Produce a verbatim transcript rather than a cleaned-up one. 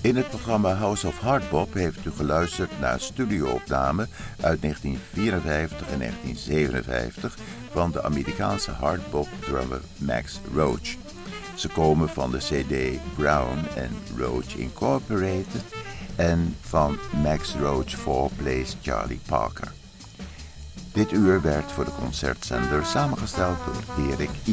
In het programma House of Hardbop heeft u geluisterd naar studioopnamen uit negentien vierenvijftig en negentien zevenenvijftig van de Amerikaanse hardbop drummer Max Roach. Ze komen van de cd Brown and Roach Incorporated en van Max Roach four Plays Charlie Parker. Dit uur werd voor de concertzender samengesteld door Erik I.